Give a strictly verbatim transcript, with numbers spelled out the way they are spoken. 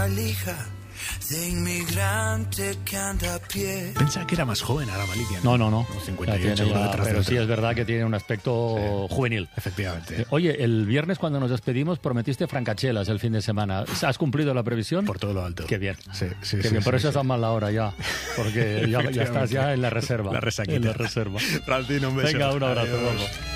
valija de inmigrante que anda a pie. Pensaba que era más joven ahora Malikian. No, no, no. cincuenta y ocho, Ya tiene ya, detrás de pero otro. sí es verdad que tiene un aspecto sí, juvenil. Efectivamente. Eh, Oye, el viernes cuando nos despedimos prometiste francachelas el fin de semana. ¿Has cumplido la previsión? Por todo lo alto. Qué bien. Sí, sí, Qué sí, bien. sí, Por eso sí. es tan mal la hora ya. Porque ya, ya estás ya en la reserva. La resaquita. En la reserva. Francino, un beso. Venga, un abrazo. Adiós. Vamos.